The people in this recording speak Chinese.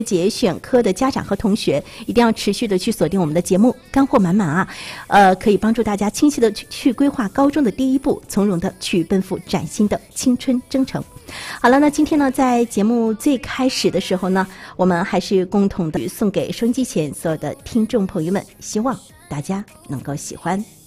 节选科的家长和同学一定要持续的去锁定我们的节目，干货满满啊！可以帮助大家清晰的去规划高中的第一步，从容的去奔赴崭新的青春征程。好了，那今天呢，在节目最开始的时候呢，我们还是共同的送给收音机前所有的听众朋友们，希望大家能够喜欢。